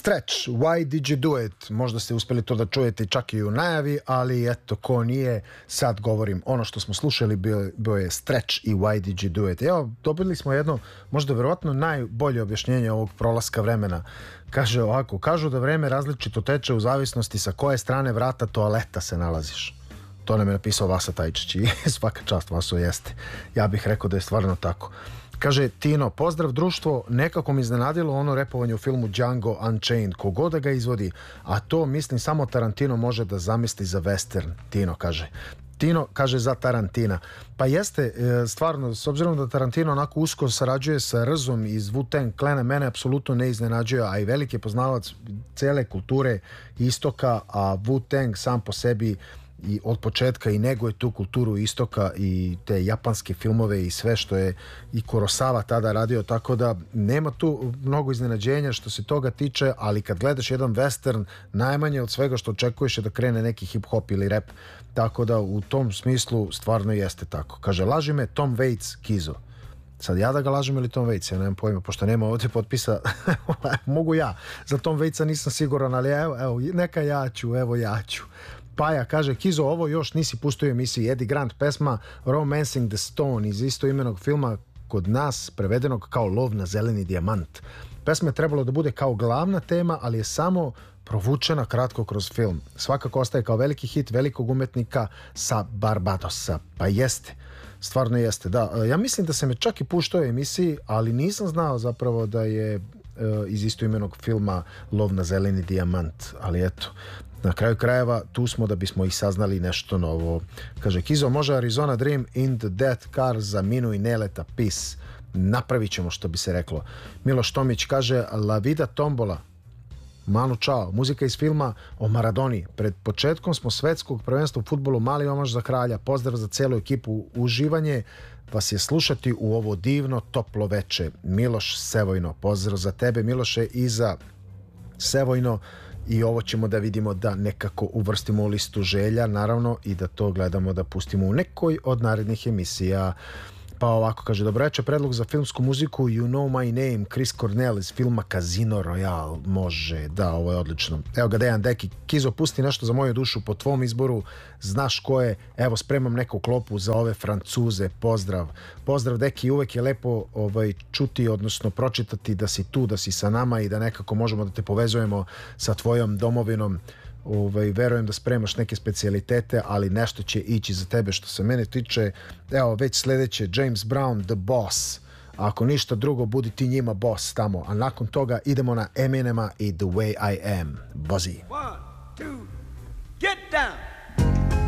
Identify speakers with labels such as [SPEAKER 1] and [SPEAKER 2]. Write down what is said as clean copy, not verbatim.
[SPEAKER 1] Stretch, Why Did You Do It? Možda ste uspeli to da čujete čak i u najavi, ali eto, ko nije, sad govorim. Ono što smo slušali bio je Stretch i Why Did You Do It? Evo, dobili smo jedno, možda verovatno najbolje objašnjenje ovog prolaska vremena. Kaže ovako, kažu da vreme različito teče u zavisnosti sa koje strane vrata toaleta se nalaziš. To nam je napisao Vasa Tajčić i svaka čast, Vaso, jeste. Ja bih rekao da je stvarno tako. Kaže Tino, pozdrav društvo, nekako mi iznenadilo ono repovanje u filmu Django Unchained, kogod da ga izvodi, a to mislim samo Tarantino može da zamisli za western, Tino kaže. Tino kaže za Tarantina. Pa jeste, stvarno, s obzirom da Tarantino onako usko sarađuje sa Rzom iz Wu-Tang Clana, mene apsolutno ne iznenađuje, a i veliki je poznavac cele kulture istoka, a Wu-Tang sam po sebi i od početka i neguje tu kulturu istoka i te japanske filmove i sve što je i Kurosawa tada radio, tako da nema tu mnogo iznenađenja što se toga tiče, ali kad gledaš jedan western, najmanje od svega što očekuješ je da krene neki hip-hop ili rap, tako da u tom smislu stvarno jeste tako. Kaže, laži me Tom Waits Kizo. Sad ja da ga lažem ili Tom Waits, ja nemam pojma, pošto nema ovdje potpisa, mogu ja, za Tom Waitsa nisam siguran, ali evo, neka ja ću. Paja kaže, Kizo, ovo još nisi pustio u emisiji Eddie Grant, pesma Romancing the Stone iz istoimenog filma kod nas prevedenog kao Lov na zeleni dijamant. Pesma je trebalo da bude kao glavna tema, ali je samo provučena kratko kroz film. Svakako ostaje kao veliki hit velikog umetnika sa Barbadosa. Pa jeste, stvarno jeste, da. Ja mislim da se me čak i puštao u emisiji, ali nisam znao zapravo da je iz istoimenog filma Lov na zeleni dijamant, ali eto, na kraju krajeva tu smo da bismo ih saznali nešto novo. Kaže, Kizo, može Arizona Dream in the Death Car za Minu i Neleta Peace. Napravit ćemo, što bi se reklo. Miloš Tomić kaže, La Vida Tombola, Manu Čao, muzika iz filma o Maradoni. Pred početkom smo svetskog prvenstva u fudbalu, mali omaž za kralja, pozdrav za celu ekipu, uživanje vas je slušati u ovo divno toplo veče. Miloš Sevojno, pozdrav za tebe Miloše i za Sevojno, i ovo ćemo da vidimo da nekako uvrstimo u listu želja, naravno, i da to gledamo da pustimo u nekoj od narednih emisija. Pa ovako kaže, dobro večer, predlog za filmsku muziku You Know My Name, Chris Cornell iz filma Casino Royale. Može, da, ovo je odlično. Evo ga Dejan Deki, Kizo, pusti nešto za moju dušu po tvom izboru, znaš ko je, evo spremam neku klopu za ove Francuze, pozdrav Deki, uvek je lepo čuti, odnosno pročitati da si tu, da si sa nama i da nekako možemo da te povezujemo sa tvojom domovinom. Verujem da spremaš neke specijalitete, ali nešto će ići za tebe što se mene tiče. Evo već sledeće, James Brown, The Boss. Ako ništa drugo, budi ti njima boss tamo, a nakon toga idemo na Eminema i The Way I Am. Vozi.
[SPEAKER 2] 1, 2, get down.